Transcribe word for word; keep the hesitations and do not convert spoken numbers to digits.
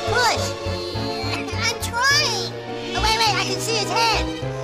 Push. I'm trying. Oh, wait, wait, I can see his head.